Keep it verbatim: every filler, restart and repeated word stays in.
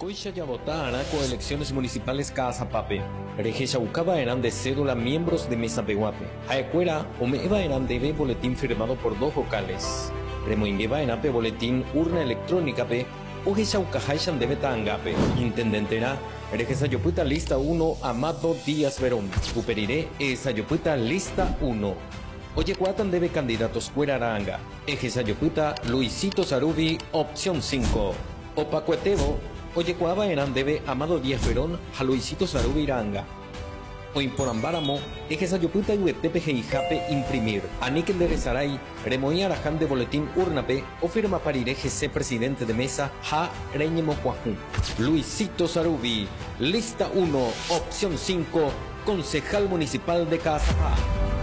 Huicha ya votará con elecciones municipales Casapape. Regecha Ucaba eran de cédula miembros de Mesa Peguape. Aecuera Omeva eran debe boletín firmado por dos vocales. Remoingueva en ape boletín urna electrónica pe. Ojecha Ucajaichan debe tangape. Intendentera. Regecha Yoputa lista uno Amado Díaz Verón. Uperiré esa Yoputa lista uno. Oye Cuatan debe candidatos Cuera Aranga. Ejecha Yoputa Luisito Sarubi opción cinco. Opacuetebo. Oye Cuaba eran debe Amado Díaz Verón a Luisito Sarubi Iranga. O Imporambáramo, Ejecha Yoputa y Uetepe Heijape imprimir. Aniquel de Rezaray, Remoí Araján de boletín urnape, o firma pariré G C presidente de mesa, Ja Reñemo Cuajú. Luisito Sarubi, lista uno, opción cinco, concejal municipal de Caazapá.